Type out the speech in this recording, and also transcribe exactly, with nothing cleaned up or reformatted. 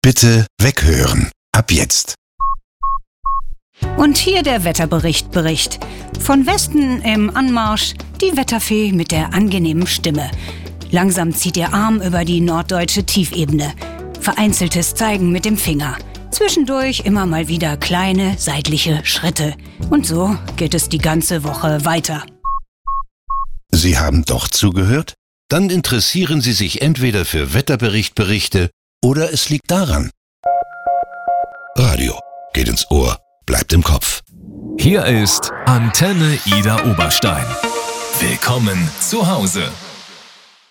Bitte weghören. Ab jetzt. Und hier der Wetterbericht Bericht. Von Westen im Anmarsch die Wetterfee mit der angenehmen Stimme. Langsam zieht ihr Arm über die norddeutsche Tiefebene. Vereinzeltes Zeigen mit dem Finger. Zwischendurch immer mal wieder kleine seitliche Schritte. Und so geht es die ganze Woche weiter. Sie haben doch zugehört? Dann interessieren Sie sich entweder für Wetterbericht-Berichte oder es liegt daran. Radio geht ins Ohr, bleibt im Kopf. Hier ist Antenne Ida Oberstein. Willkommen zu Hause.